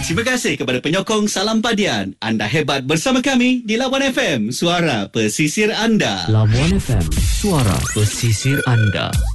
Terima kasih kepada penyokong Salam Padian. Anda hebat bersama kami di Labuan FM, suara pesisir anda. Labuan FM, suara pesisir anda.